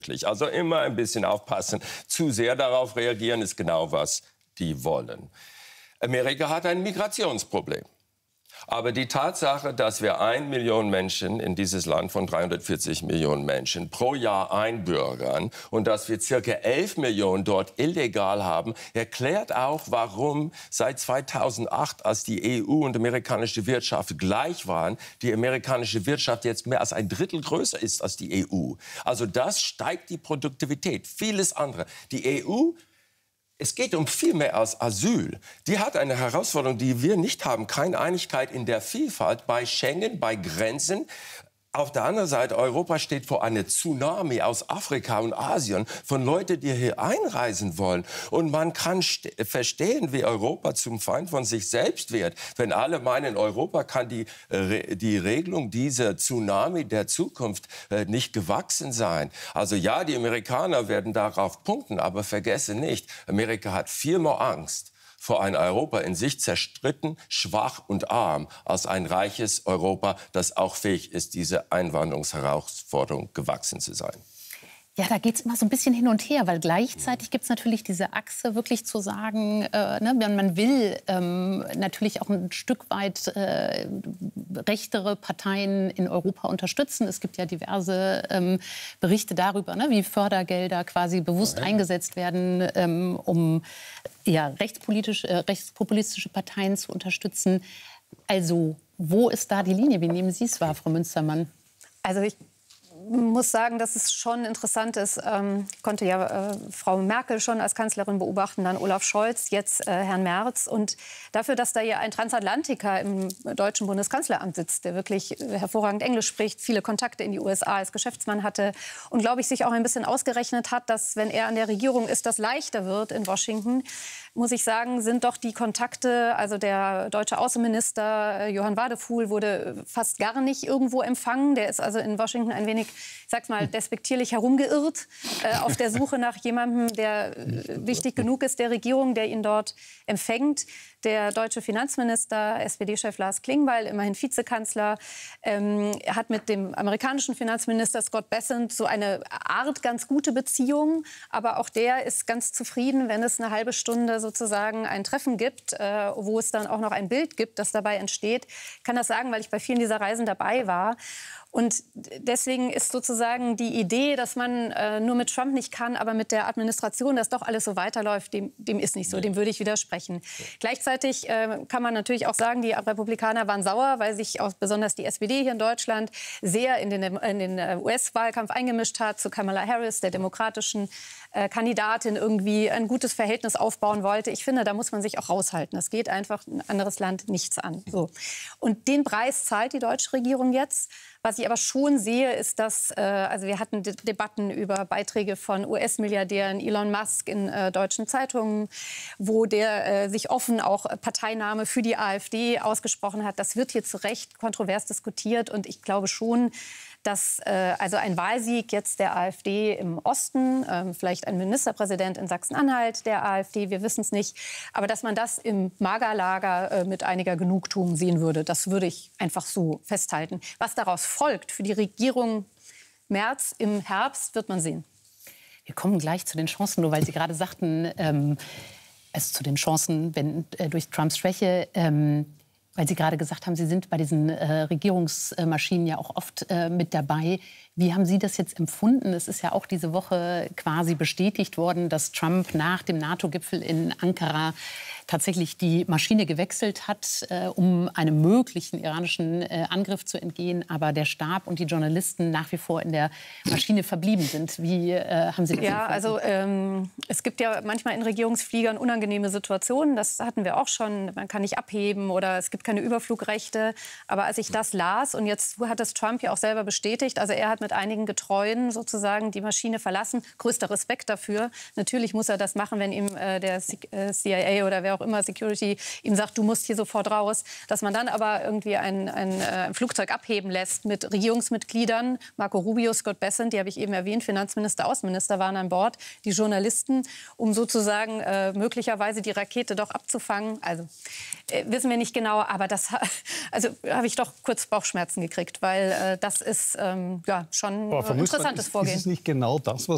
Also immer ein bisschen aufpassen. Zu sehr darauf reagieren ist genau, was die wollen. Amerika hat ein Migrationsproblem. Aber die Tatsache, dass wir 1 Million Menschen in dieses Land von 340 Millionen Menschen pro Jahr einbürgern und dass wir ca. 11 Millionen dort illegal haben, erklärt auch, warum seit 2008, als die EU und die amerikanische Wirtschaft gleich waren, die amerikanische Wirtschaft jetzt mehr als ein Drittel größer ist als die EU. Also das steigt die Produktivität. Vieles andere. Die EU, es geht um viel mehr als Asyl. Die hat eine Herausforderung, die wir nicht haben. Keine Einigkeit in der Vielfalt bei Schengen, bei Grenzen. Auf der anderen Seite, Europa steht vor einer Tsunami aus Afrika und Asien von Leuten, die hier einreisen wollen. Und man kann verstehen, wie Europa zum Feind von sich selbst wird. Wenn alle meinen, Europa kann die Regelung dieser Tsunami der Zukunft nicht gewachsen sein. Also ja, die Amerikaner werden darauf punkten, aber vergesse nicht, Amerika hat viel mehr Angst vor ein Europa in sich zerstritten, schwach und arm, als ein reiches Europa, das auch fähig ist, diese Einwanderungsherausforderung gewachsen zu sein. Ja, da geht es immer so ein bisschen hin und her, weil gleichzeitig gibt es natürlich diese Achse, wirklich zu sagen, man will natürlich auch ein Stück weit rechtere Parteien in Europa unterstützen. Es gibt ja diverse Berichte darüber, wie Fördergelder quasi bewusst eingesetzt werden, um rechtspopulistische Parteien zu unterstützen. Also, wo ist da die Linie? Wie nehmen Sie es wahr, Frau Münstermann? Also ich muss sagen, dass es schon interessant ist. Ich konnte ja Frau Merkel schon als Kanzlerin beobachten, dann Olaf Scholz, jetzt Herrn Merz. Und dafür, dass da ja ein Transatlantiker im deutschen Bundeskanzleramt sitzt, der wirklich hervorragend Englisch spricht, viele Kontakte in die USA als Geschäftsmann hatte und, glaube ich, sich auch ein bisschen ausgerechnet hat, dass, wenn er an der Regierung ist, das leichter wird in Washington, muss ich sagen, sind doch die Kontakte, also der deutsche Außenminister Johann Wadephul wurde fast gar nicht irgendwo empfangen. Der ist also in Washington ein wenig, ich sag's mal, despektierlich herumgeirrt, auf der Suche nach jemandem, der wichtig genug ist der Regierung, der ihn dort empfängt. Der deutsche Finanzminister, SPD-Chef Lars Klingbeil, immerhin Vizekanzler, hat mit dem amerikanischen Finanzminister Scott Bessent so eine Art ganz gute Beziehung. Aber auch der ist ganz zufrieden, wenn es eine halbe Stunde sozusagen ein Treffen gibt, wo es dann auch noch ein Bild gibt, das dabei entsteht. Ich kann das sagen, weil ich bei vielen dieser Reisen dabei war. Und deswegen ist sozusagen die Idee, dass man nur mit Trump nicht kann, aber mit der Administration, dass doch alles so weiterläuft, dem ist nicht so. Dem würde ich widersprechen. Gleichzeitig kann man natürlich auch sagen, die Republikaner waren sauer, weil sich auch besonders die SPD hier in Deutschland sehr in den US-Wahlkampf eingemischt hat, zu Kamala Harris, der demokratischen Kandidatin, irgendwie ein gutes Verhältnis aufbauen wollte. Ich finde, da muss man sich auch raushalten. Das geht einfach ein anderes Land nichts an. So. Und den Preis zahlt die deutsche Regierung jetzt. Was ich aber schon sehe, ist, dass, also wir hatten Debatten über Beiträge von US-Milliardären Elon Musk in deutschen Zeitungen, wo der sich offen auch Parteinahme für die AfD ausgesprochen hat. Das wird hier zu Recht kontrovers diskutiert und ich glaube schon, dass also ein Wahlsieg jetzt der AfD im Osten, vielleicht ein Ministerpräsident in Sachsen-Anhalt der AfD, wir wissen es nicht, aber dass man das im Magerlager mit einiger Genugtuung sehen würde, das würde ich einfach so festhalten. Was daraus folgt für die Regierung Merz im Herbst, wird man sehen. Wir kommen gleich zu den Chancen, nur weil Sie gerade sagten, zu den Chancen durch Trumps Schwäche. Weil Sie gerade gesagt haben, Sie sind bei diesen Regierungsmaschinen ja auch oft mit dabei. Wie haben Sie das jetzt empfunden? Es ist ja auch diese Woche quasi bestätigt worden, dass Trump nach dem NATO-Gipfel in Ankara tatsächlich die Maschine gewechselt hat, um einem möglichen iranischen Angriff zu entgehen. Aber der Stab und die Journalisten nach wie vor in der Maschine verblieben sind. Wie haben Sie das empfunden? Also es gibt ja manchmal in Regierungsfliegern unangenehme Situationen. Das hatten wir auch schon. Man kann nicht abheben oder es gibt keine Überflugrechte. Aber als ich das las, und jetzt hat das Trump ja auch selber bestätigt, also er hat mit einigen Getreuen sozusagen die Maschine verlassen. Größter Respekt dafür. Natürlich muss er das machen, wenn ihm der CIA oder wer auch immer, Security, ihm sagt, du musst hier sofort raus. Dass man dann aber irgendwie ein Flugzeug abheben lässt mit Regierungsmitgliedern, Marco Rubio, Scott Bessent, die habe ich eben erwähnt, Finanzminister, Außenminister waren an Bord, die Journalisten, um sozusagen möglicherweise die Rakete doch abzufangen. Also wissen wir nicht genau, aber das habe ich doch kurz Bauchschmerzen gekriegt, weil das ist schon ein interessantes Vorgehen. Ist es nicht genau das, was